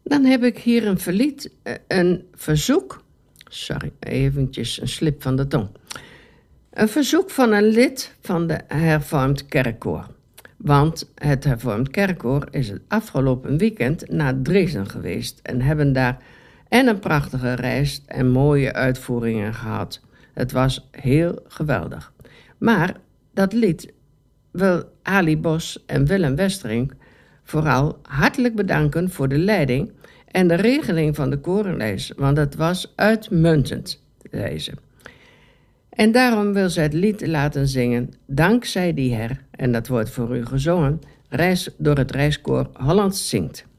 Dan heb ik hier een verzoek. Sorry, eventjes een slip van de tong. Een verzoek van een lid van de Hervormd Kerkkoor. Want het Hervormd Kerkkoor is het afgelopen weekend naar Dresden geweest en hebben daar een prachtige reis en mooie uitvoeringen gehad. Het was heel geweldig. Maar dat lied wil Ali Bos en Willem Westerink vooral hartelijk bedanken voor de leiding en de regeling van de korenlijst, want het was uitmuntend, zei ze. En daarom wil zij het lied laten zingen, dankzij die her, en dat wordt voor u gezongen, door het Reiskoor Holland Zingt.